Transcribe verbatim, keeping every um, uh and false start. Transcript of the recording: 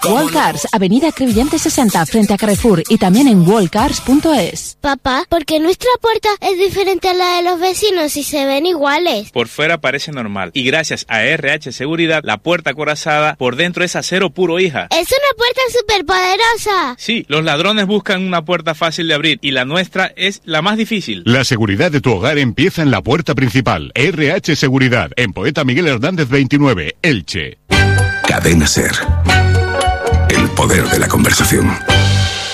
Wallcars, Avenida Crevillente sesenta, frente a Carrefour, y también en wallcars punto es. Papá, ¿por qué nuestra puerta es diferente a la de los vecinos y se ven iguales? Por fuera parece normal, y gracias a R H Seguridad, la puerta acorazada por dentro es acero puro, hija. ¡Es una puerta superpoderosa! Sí, los ladrones buscan una puerta fácil de abrir, y la nuestra es la más difícil. La seguridad de tu hogar empieza en la puerta principal. R H Seguridad, en Poeta Miguel Hernández veintinueve, Elche. Cadena SER. El poder de la conversación.